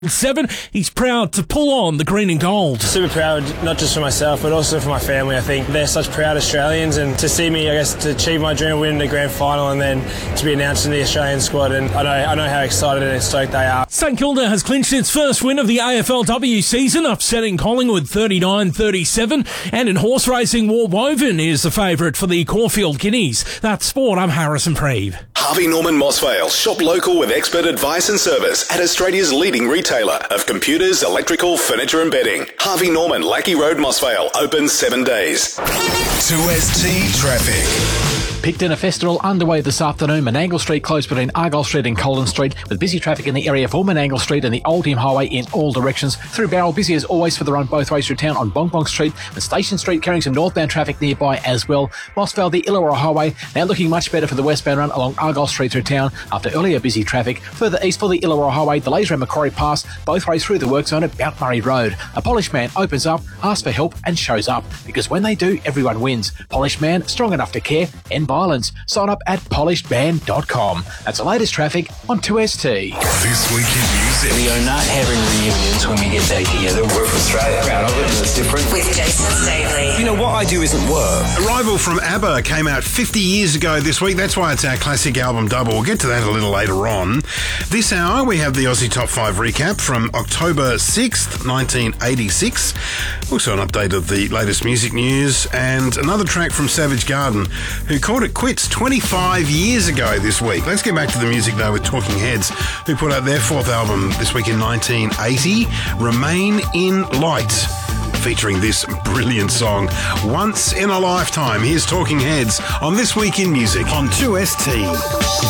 7, he's proud to pull on the green and gold. Super proud, not just for myself, but also for my family. I think they're such proud Australians, and to see me, I guess, to achieve my dream, win the grand final, and then to be announced in the Australian squad, and I know how excited and stoked they are. St Kilda has clinched its first win of the AFLW season, upsetting Collingwood 39-37, and in horse racing, War Woven is the favourite for the Caulfield Guineas. That's sport. I'm Harrison Preeve. Harvey Norman Mossvale. Shop local with expert advice and service at Australia's leading retailer of computers, electrical, furniture and bedding. Harvey Norman, Lackey Road, Mossvale. Open 7 days. 2ST Traffic. Pig Dinner Festival underway this afternoon. Menangle Street closed between Argyle Street and Colin Street, with busy traffic in the area for Menangle Street and the Oldham Highway in all directions. Through Barrel, busy as always for the run both ways through town on Bong Bong Street, with Station Street carrying some northbound traffic nearby as well. Mossvale, the Illawarra Highway, now looking much better for the westbound run along Argyle Street through town after earlier busy traffic. Further east for the Illawarra Highway, delays around Macquarie Pass, both ways through the work zone at Mount Murray Road. A Polished Man opens up, asks for help and shows up, because when they do, everyone wins. Polished Man, strong enough to care, end violence. Sign up at polishedband.com. That's the latest traffic on 2ST. This Week in Music. We are not having reunions when we get back together. We're from Australia. Proud of it, and it's different. With Jason Staley. You know, what I do isn't work. Arrival from ABBA came out 50 years ago this week. That's why it's our classic album double. We'll get to that a little later on. This hour, we have the Aussie Top 5 recap from October 6th, 1986. Also an update of the latest music news and another track from Savage Garden, who called it quits 25 years ago this week. Let's get back to the music though with Talking Heads, who put out their fourth album this week in 1980, Remain in Light, featuring this brilliant song, Once in a Lifetime. Here's Talking Heads on This Week in Music on 2ST.